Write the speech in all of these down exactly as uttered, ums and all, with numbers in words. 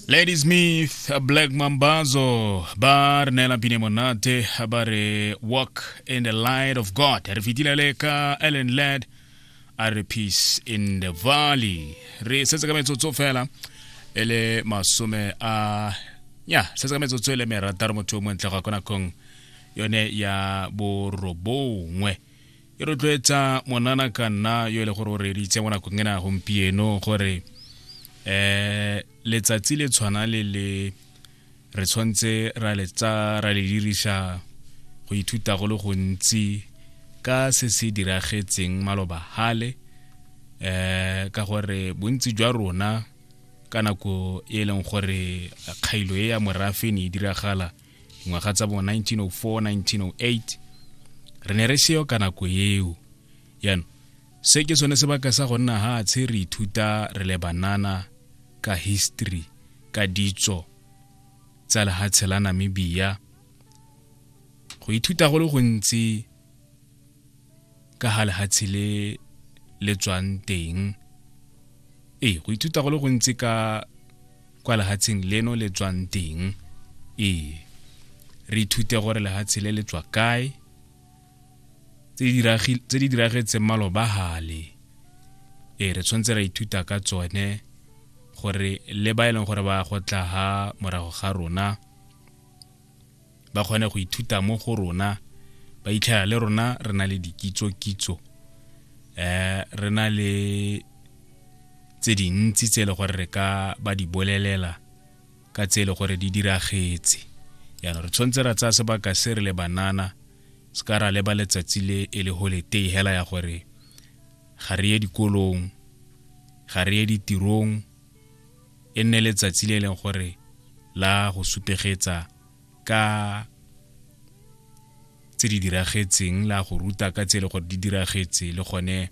Lady Smith, Black Mambazo, bar nela pine monate, bare walk in the light of God. Refitila leka Ellen Ladd, are peace in the valley. Re sesa kame tsotso fela ele masume a ya sesa kame tsotso ele mera tarmo to mo ntla kona kong yone ya borobongwe. Yero tletsa monana kana yo le gore re ritse mona go ngena gompieno gore eh letsatsi le tshwana le le re tshwantse ra letsa ra le dirisha go ithuta go le gontsi ka se se diragetseng maloba hale eh ka gore bontsi jwa rona kana go e leng gore kgailo e ya morafe ni diragala ngwaga tsa bo nineteen oh four nineteen oh eight re ne re seo kana go yeo yana se ke sone se baka sa gonna ha tse re ithuta re le banana ka history ka ditso tsa le ha tshela Namibia go ithuta go le gontsi ka hale ha tshile le tswang teng eh go ithuta go le gontsi ka kwa le hatsing leno le tswang teng eh re ithute gore le ha tshile le tswa kae tse di diragile tse di diragetse maloba hale eh re tshwantse re ithuta ka tsone gore le ba ileng gore ba go tla ha morago ga rona ba kgone go ithuta mo go rona ba itlha le rona rena le dikitso kitso eh rena le tse dintsi tse le gore re ka ba di bolelela ka tse le gore di diragetse ya re tshwantse ra tsa sebaka se re le banana skara le ba letsatsi le ele holiday hela ya gore ga re ye dikolong ga re ye ditirong e nne letsatsi le leng gore la go supegetsa ka tse di diragetseng la go ruta ka tse le gore di diragetse le gone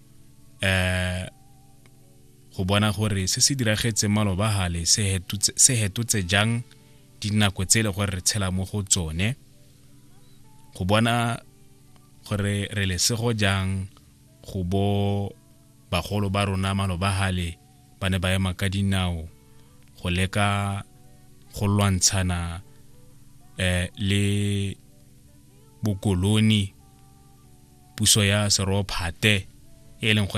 eh go bona gore se se diragetse maloba hale se hetutse se hetutse jang dinako tse le gore re tshela mo go tsone go bona gore re le sego jang go bo bagolo ba rona maloba hale bane ba ema ka dinao go leka go lwantshana eh le bokoloni puso ya serophate e leng